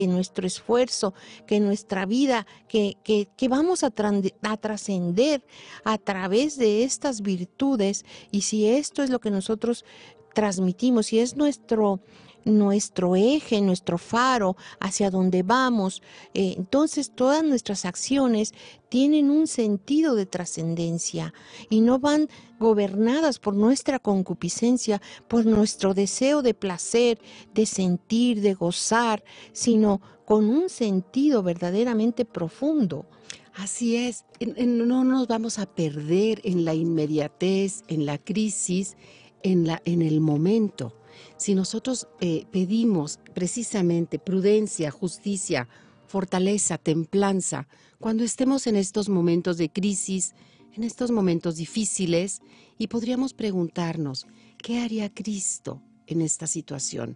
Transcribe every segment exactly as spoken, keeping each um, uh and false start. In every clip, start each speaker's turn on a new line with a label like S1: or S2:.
S1: que nuestro esfuerzo, que nuestra vida, que, que, que vamos a, a trascender a través de estas virtudes. Y si esto es lo que nosotros transmitimos, si es nuestro, nuestro eje, nuestro faro hacia donde vamos, eh, entonces todas nuestras acciones tienen un sentido de trascendencia y no van gobernadas por nuestra concupiscencia, por nuestro deseo de placer, de sentir, de gozar, sino con un sentido verdaderamente profundo.
S2: Así es, no nos vamos a perder en la inmediatez, en la crisis, en, la, en el momento. Si nosotros eh, pedimos precisamente prudencia, justicia, fortaleza, templanza, cuando estemos en estos momentos de crisis, en estos momentos difíciles, y podríamos preguntarnos, ¿qué haría Cristo en esta situación?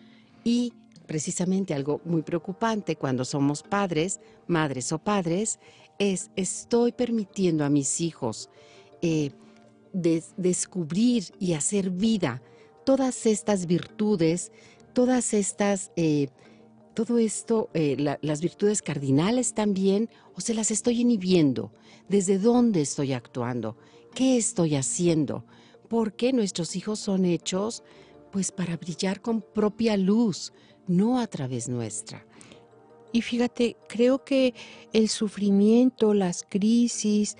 S2: Y precisamente algo muy preocupante cuando somos padres, madres o padres, es estoy permitiendo a mis hijos eh, des- descubrir y hacer vida todas estas virtudes, todas estas, eh, todo esto, eh, la, las virtudes cardinales también, o se las estoy inhibiendo. ¿Desde dónde estoy actuando? ¿Qué estoy haciendo? Porque nuestros hijos son hechos pues para brillar con propia luz, no a través nuestra.
S1: Y fíjate, creo que el sufrimiento, las crisis,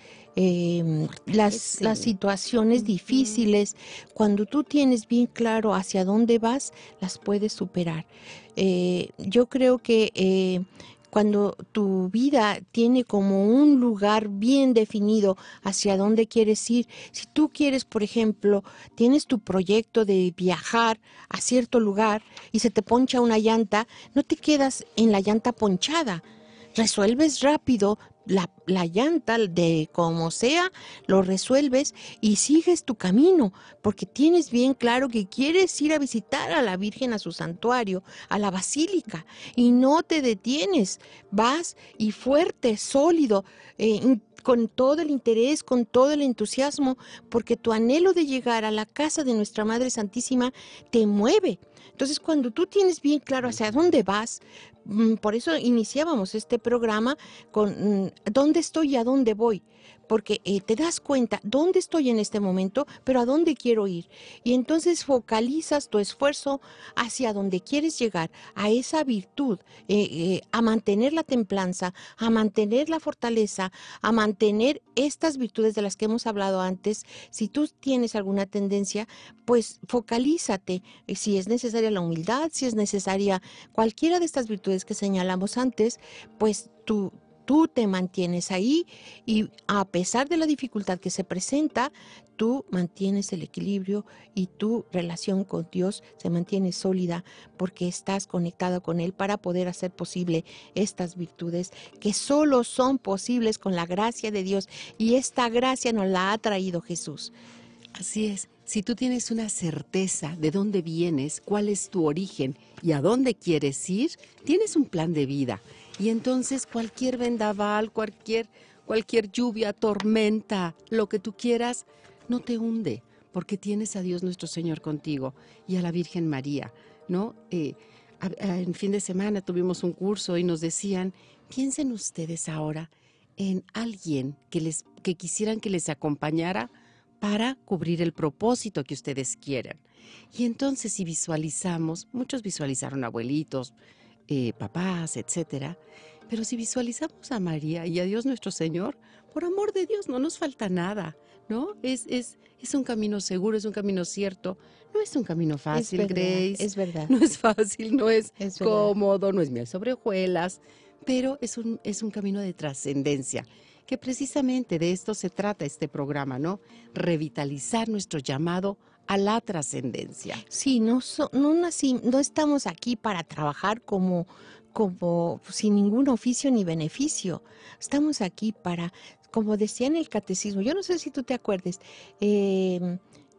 S1: eh, las, las situaciones difíciles, cuando tú tienes bien claro hacia dónde vas, las puedes superar. Eh, yo creo que eh, cuando tu vida tiene como un lugar bien definido hacia dónde quieres ir, si tú quieres, por ejemplo, tienes tu proyecto de viajar a cierto lugar y se te poncha una llanta, no te quedas en la llanta ponchada, resuelves rápido la, la llanta de como sea, lo resuelves y sigues tu camino, porque tienes bien claro que quieres ir a visitar a la Virgen a su santuario, a la basílica, y no te detienes, vas y fuerte, sólido, eh, con todo el interés, con todo el entusiasmo, porque tu anhelo de llegar a la casa de nuestra Madre Santísima te mueve. Entonces, cuando tú tienes bien claro hacia dónde vas, por eso iniciábamos este programa con dónde estoy y a dónde voy, porque eh, te das cuenta dónde estoy en este momento, pero a dónde quiero ir. Y entonces focalizas tu esfuerzo hacia donde quieres llegar, a esa virtud, eh, eh, a mantener la templanza, a mantener la fortaleza, a mantener estas virtudes de las que hemos hablado antes. Si tú tienes alguna tendencia, pues focalízate, si es necesaria la humildad, si es necesaria cualquiera de estas virtudes que señalamos antes, pues tú, tú te mantienes ahí y a pesar de la dificultad que se presenta, tú mantienes el equilibrio y tu relación con Dios se mantiene sólida porque estás conectado con Él para poder hacer posible estas virtudes que solo son posibles con la gracia de Dios, y esta gracia nos la ha traído Jesús.
S2: Así es, si tú tienes una certeza de dónde vienes, cuál es tu origen y a dónde quieres ir, tienes un plan de vida. Y entonces cualquier vendaval, cualquier, cualquier lluvia, tormenta, lo que tú quieras, no te hunde, porque tienes a Dios nuestro Señor contigo y a la Virgen María, ¿no? Eh, a, a, en fin de semana tuvimos un curso y nos decían, piensen ustedes ahora en alguien que, les, que quisieran que les acompañara para cubrir el propósito que ustedes quieran. Y entonces si visualizamos, muchos visualizaron abuelitos, eh, papás, etcétera, pero si visualizamos a María y a Dios nuestro Señor, por amor de Dios, no nos falta nada, ¿no? Es, es, es un camino seguro, es un camino cierto, no es un camino fácil,
S1: es verdad,
S2: Grace.
S1: Es verdad.
S2: No es fácil, no es,
S1: es
S2: cómodo, no es miel sobre hojuelas, pero es un, es un camino de trascendencia, que precisamente de esto se trata este programa, ¿no? Revitalizar nuestro llamado a la trascendencia.
S1: Sí, no, so, no, nací, no estamos aquí para trabajar como, como sin ningún oficio ni beneficio. Estamos aquí para, como decía en el catecismo, yo no sé si tú te acuerdes, eh,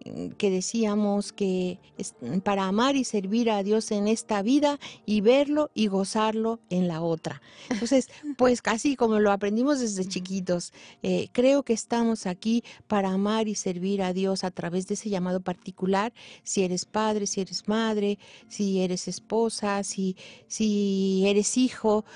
S1: que decíamos que es para amar y servir a Dios en esta vida y verlo y gozarlo en la otra. Entonces, pues casi como lo aprendimos desde chiquitos, eh, creo que estamos aquí para amar y servir a Dios a través de ese llamado particular, si eres padre, si eres madre, si eres esposa, si, si eres hijo,